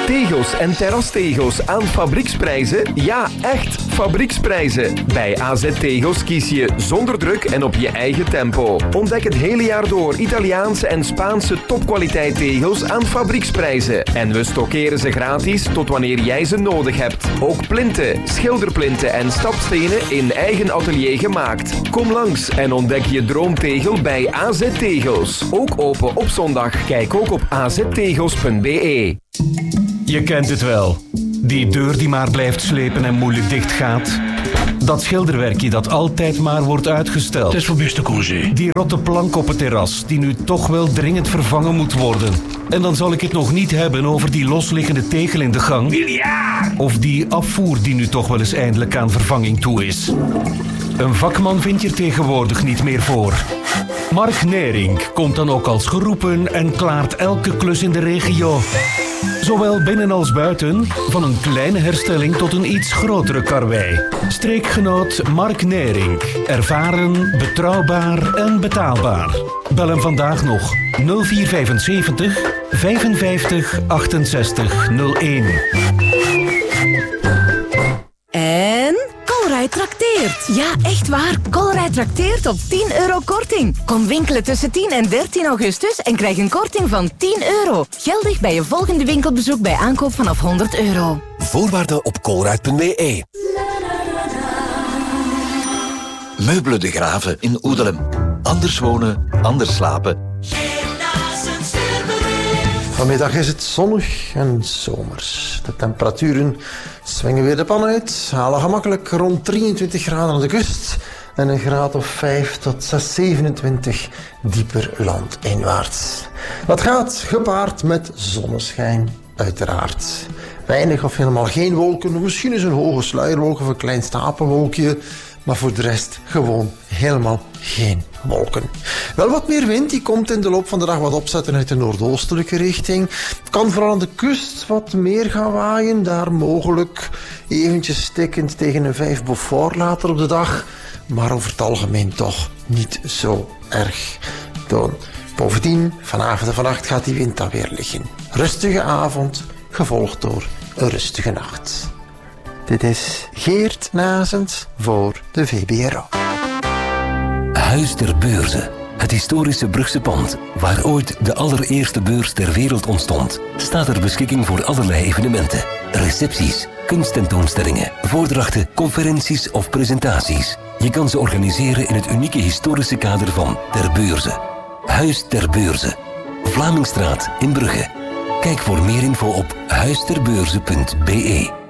Tegels en terrastegels aan fabrieksprijzen? Ja, echt fabrieksprijzen. Bij AZ Tegels kies je zonder druk en op je eigen tempo. Ontdek het hele jaar door Italiaanse en Spaanse topkwaliteit tegels aan fabrieksprijzen. En we stockeren ze gratis tot wanneer jij ze nodig hebt. Ook plinten, schilderplinten en stapstenen in eigen atelier gemaakt. Kom langs en ontdek je droomtegel bij AZ Tegels. Ook open op zondag. Kijk ook op aztegels.be. Je kent het wel. Die deur die maar blijft slepen en moeilijk dicht gaat. Dat schilderwerkje dat altijd maar wordt uitgesteld. Het is voor beste congé. Die rotte plank op het terras die nu toch wel dringend vervangen moet worden. En dan zal ik het nog niet hebben over die losliggende tegel in de gang. Miljard! Of die afvoer die nu toch wel eens eindelijk aan vervanging toe is. Een vakman vind je er tegenwoordig niet meer voor. Mark Nering komt dan ook als geroepen en klaart elke klus in de regio. Zowel binnen als buiten, van een kleine herstelling tot een iets grotere karwei. Streekgenoot Mark Nering. Ervaren, betrouwbaar en betaalbaar. Bel hem vandaag nog 0475 55 68 01. En Colruyt trakteert. Ja, echt waar. Colruyt trakteert op €10 korting. Kom winkelen tussen 10 en 13 augustus en krijg een korting van €10. Geldig bij je volgende winkelbezoek bij aankoop vanaf €100. Voorwaarden op colruyt.be. Meubelen de Graven in Oedelem. Anders wonen, anders slapen. Vanmiddag is het zonnig en zomers. De temperaturen swingen weer de pan uit, halen gemakkelijk rond 23 graden aan de kust en een graad of 5 tot 6, 27 dieper landinwaarts. Dat gaat gepaard met zonneschijn, uiteraard. Weinig of helemaal geen wolken, misschien is een hoge sluierwolk of een klein stapelwolkje, maar voor de rest gewoon helemaal geen wolken. Wel wat meer wind, die komt in de loop van de dag wat opzetten uit de noordoostelijke richting. Het kan vooral aan de kust wat meer gaan waaien, daar mogelijk eventjes stikkend tegen een 5 Beaufort later op de dag, maar over het algemeen toch niet zo erg doen. Bovendien, vanavond en vannacht gaat die wind dan weer liggen. Rustige avond, gevolgd door een rustige nacht. Dit is Geert Nazens voor de VBRO. Huis ter Beurze. Het historische Brugse pand, waar ooit de allereerste beurs ter wereld ontstond, staat ter beschikking voor allerlei evenementen. Recepties, kunsttentoonstellingen, voordrachten, conferenties of presentaties. Je kan ze organiseren in het unieke historische kader van Ter Beurze. Huis ter Beurze. Vlamingstraat in Brugge. Kijk voor meer info op huisterbeurze.be.